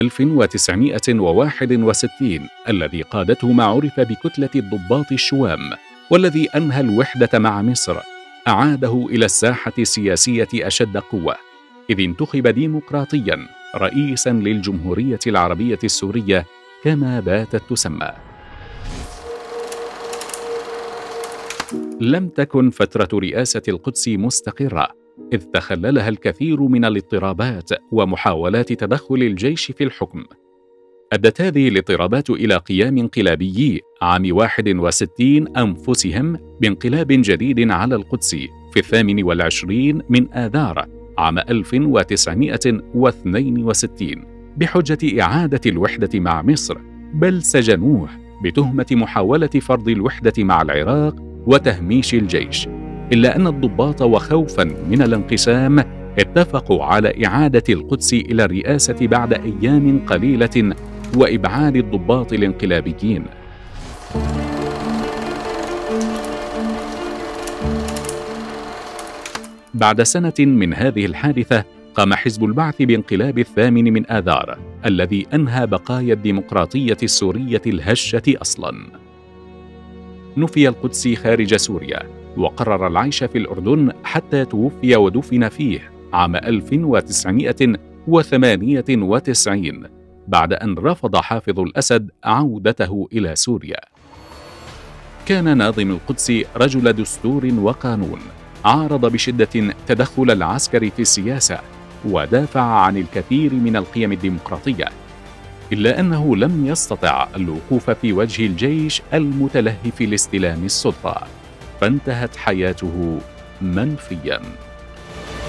1961 الذي قادته ما عرف بكتلة الضباط الشوام، والذي أنهى الوحدة مع مصر، أعاده إلى الساحة السياسية أشد قوة، إذ انتخب ديمقراطياً رئيساً للجمهورية العربية السورية كما باتت تسمى. لم تكن فترة رئاسة القدس مستقرة، إذ تخللها الكثير من الاضطرابات ومحاولات تدخل الجيش في الحكم. أدت هذه الاضطرابات إلى قيام انقلابيي عام 61 أنفسهم بانقلاب جديد على القدس في 28 من آذار عام 1962 بحجة إعادة الوحدة مع مصر، بل سجنوه بتهمة محاولة فرض الوحدة مع العراق وتهميش الجيش، إلا أن الضباط وخوفاً من الانقسام اتفقوا على إعادة القدس إلى الرئاسة بعد أيام قليلة وإبعاد الضباط الانقلابيين. بعد سنة من هذه الحادثة قام حزب البعث بانقلاب 8 من آذار الذي أنهى بقايا الديمقراطية السورية الهشة أصلاً. نفي القدسي خارج سوريا وقرر العيش في الأردن حتى توفي ودفن فيه عام 1998 بعد أن رفض حافظ الأسد عودته إلى سوريا. كان ناظم القدس رجل دستور وقانون، عارض بشدة تدخل العسكر في السياسة ودافع عن الكثير من القيم الديمقراطية، إلا أنه لم يستطع الوقوف في وجه الجيش المتلهف لاستلام السلطة، فانتهت حياته منفياً.